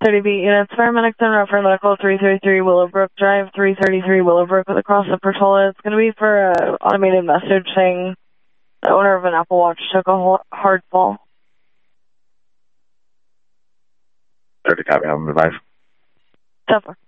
30B units, paramedics and refer medical 333 Willowbrook Drive, 333 Willowbrook with a cross-up Portola. It's going to be for an automated message saying the owner of an Apple Watch took a hard fall. 30 copy, I'm advised. 10-4.